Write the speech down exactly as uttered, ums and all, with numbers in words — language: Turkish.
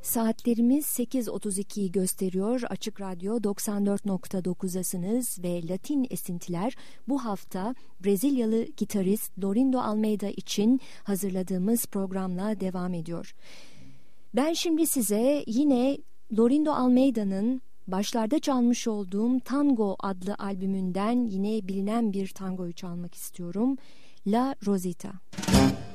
Saatlerimiz sekiz otuz ikiyi gösteriyor. Açık Radyo doksan dört nokta dokuzdasınız ve Latin Esintiler bu hafta Brezilyalı gitarist Lorindo Almeida için hazırladığımız programla devam ediyor. Ben şimdi size yine Lorindo Almeida'nın başlarda çalmış olduğum Tango adlı albümünden yine bilinen bir tangoyu çalmak istiyorum. La Rosita.